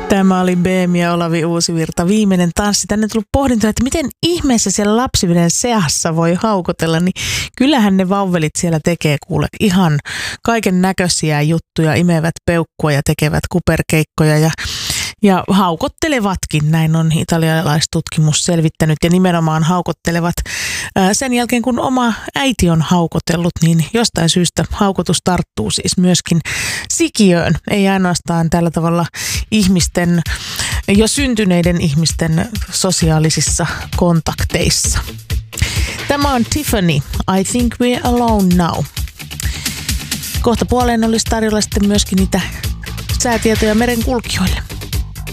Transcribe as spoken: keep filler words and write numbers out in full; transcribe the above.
Tämä oli Beem ja Olavi Uusivirta. Viimeinen tanssi. Tänne tullut pohdintoa, että miten ihmeessä siellä lapsiveden seassa voi haukotella. Niin kyllähän ne vauvelit siellä tekee kuule ihan kaiken näköisiä juttuja. Imevät peukkua ja tekevät kuperkeikkoja ja Ja haukottelevatkin, näin on italialaistutkimus selvittänyt, ja nimenomaan haukottelevat sen jälkeen, kun oma äiti on haukotellut, niin jostain syystä haukotus tarttuu siis myöskin sikiöön, ei ainoastaan tällä tavalla ihmisten, jo syntyneiden ihmisten sosiaalisissa kontakteissa. Tämä on Tiffany, I think we're alone now. Kohta puoleen olisi tarjolla sitten myöskin niitä säätietoja merenkulkijoille.